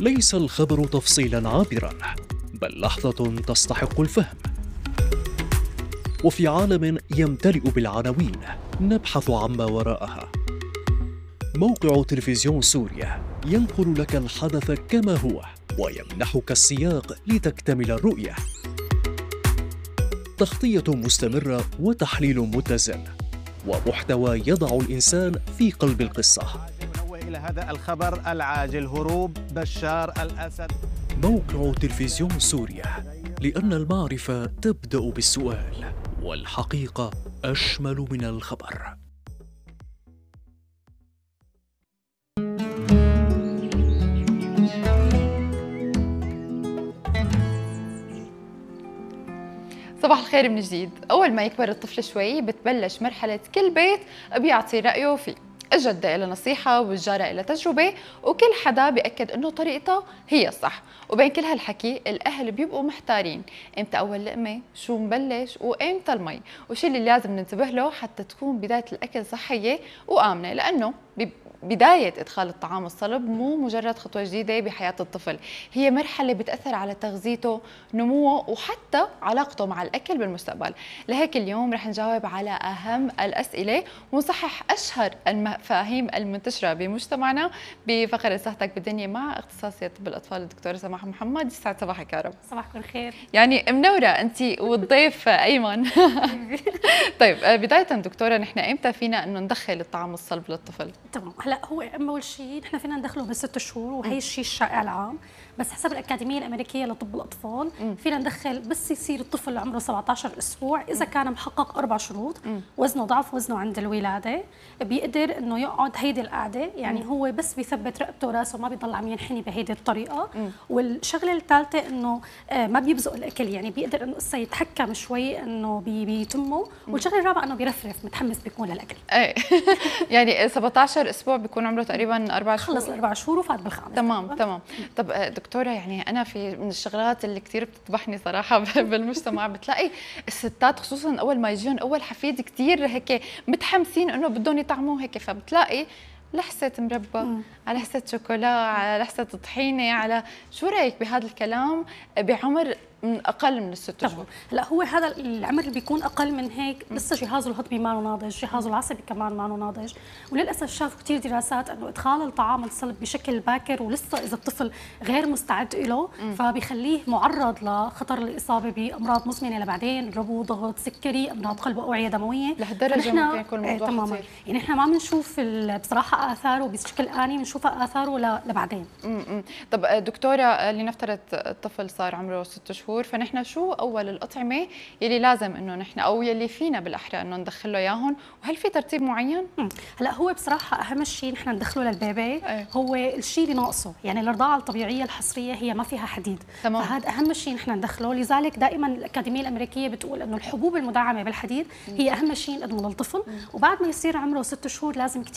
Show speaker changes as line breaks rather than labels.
ليس الخبر تفصيلا عابرا، بل لحظة تستحق الفهم. وفي عالم يمتلئ بالعناوين نبحث عما وراءها. موقع تلفزيون سوريا ينقل لك الحدث كما هو ويمنحك السياق لتكتمل الرؤية. تغطية مستمرة وتحليل متزن ومحتوى يضع الإنسان في قلب القصة.
إلى هذا الخبر العاجل: هروب بشار الأسد.
موقع تلفزيون سوريا، لأن المعرفة تبدأ بالسؤال والحقيقة أشمل من الخبر.
صباح الخير من جديد. أول ما يكبر الطفل شوي بتبلش مرحلة كل بيت بيعطي رأيه فيه. الجدة إلى نصيحة والجارة إلى تجربة، وكل حدا بيأكد إنه طريقته هي الصح. وبين كل هالحكي الأهل بيبقوا محتارين، إمتى أول لقمة، شو مبلش، وإمتى المي، وشي اللي لازم ننتبه له حتى تكون بداية الأكل صحية وآمنة، لأنه بداية إدخال الطعام الصلب مو مجرد خطوة جديدة بحياة الطفل، هي مرحلة بتأثر على تغذيته، نموه، وحتى علاقته مع الأكل بالمستقبل. لهيك اليوم رح نجاوب على أهم الأسئلة ونصحح أشهر المفاهيم المنتشرة بمجتمعنا بفقرة صحتك بالدنيا مع اختصاصية طب الأطفال الدكتورة سماح محمد. يسعد صباحك يا رب.
صباحكم الخير.
يعني منورة أنت والضيف أيمن. طيب بداية دكتورة، نحن إمتى فينا إنه ندخل الطعام الصلب للطفل؟
تمام. هلا هو اول شيء نحن فينا ندخله ب6 شهور، وهي الشيء الشائع العام، بس حسب الأكاديمية الأمريكية لطب الأطفال فينا ندخل بس يصير الطفل عمره 17 أسبوع إذا كان محقق 4 شروط: وزنه ضعف وزنه عند الولادة، بيقدر إنه يقعد هيدي القعدة، يعني هو بس بيثبت رقبته وراسه، ما بيضل عم ينحني بهيدي الطريقة، والشغلة الثالثة إنه ما بيبزق الأكل، يعني بيقدر إنه قصة يتحكم شوي إنه بيتمه، والشغلة الرابعة إنه بيرفرف متحمس بيكون للأكل.
ايه يعني 17 اسبوع بيكون عمره تقريبا 4 شهور،
خلص 4 شهور وفات بالخامس.
تمام. طب دكتوره، يعني انا في من الشغلات اللي كثير بتذبحني صراحه بالمجتمع، بتلاقي الستات خصوصا اول ما يجون اول حفيد كثير هيك متحمسين انه بدهم يطعموه هيك، فبتلاقي لحسة مربى على لحسة شوكولا على لحسة طحينة على، شو رأيك بهذا الكلام بعمر من أقل من ال6 شهور؟
هلا هو هذا العمر اللي بيكون أقل من هيك لسه جهازه الهضمي ما ناضج، جهازه العصبي كمان ما ناضج، وللأسف شافوا كثير دراسات إنه إدخال الطعام الصلب بشكل باكر ولسه إذا الطفل غير مستعد له فبيخليه معرض لخطر الإصابة بأمراض مزمنة لبعدين، ربو، ضغط، سكري، أمراض قلب وأوعية دموية.
لهالدرجة ممكن يكون الموضوع خطير.
يعني إحنا ما بنشوف بصراحة آثاره بشكل آني، بنشوفها آثاره لبعدين.
طب دكتورة، لنفترض الطفل صار عمره 6 شهور، فنحن شو أول الأطعمة يلي لازم إنه نحن أو يلي فينا بالأحرى إنه ندخل له إياهم، وهل في ترتيب معين؟
هلا هو بصراحة أهم شيء نحن ندخله للبيبي هو الشيء اللي ناقصه، يعني الرضاعة الطبيعية الحصرية هي ما فيها حديد، تمام. فهذا أهم شيء نحن ندخله، لذلك دائما الأكاديمية الأمريكية بتقول إنه الحبوب المدعمة بالحديد هي أهم شيء نقدمه للطفل، وبعد ما يصير عمره 6 شهور لازم كثير